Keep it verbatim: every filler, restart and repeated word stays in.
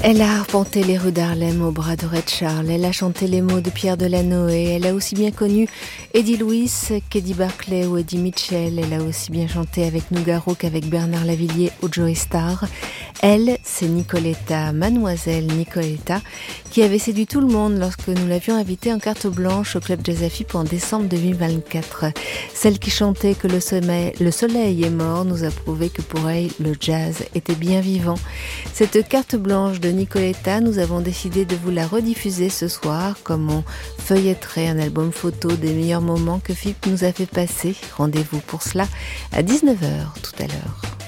Elle a arpenté les rues d'Harlem au bras de Ray Charles, elle a chanté les mots de Pierre Delanoë, elle a aussi bien connu Eddie Louis qu'Eddie Barclay ou Eddie Mitchell, elle a aussi bien chanté avec Nougaro qu'avec Bernard Lavilliers ou Joey Starr. Elle, c'est Nicoletta, mademoiselle Nicoletta, qui avait séduit tout le monde lorsque nous l'avions invitée en carte blanche au Club Jazz Afip en décembre deux mille vingt-quatre. Celle qui chantait que le soleil, le soleil est mort nous a prouvé que pour elle, le jazz était bien vivant. Cette carte blanche de Nicoletta, nous avons décidé de vous la rediffuser ce soir comme on feuilletterait un album photo des meilleurs moments que F I P nous a fait passer. Rendez-vous pour cela à dix-neuf heures tout à l'heure.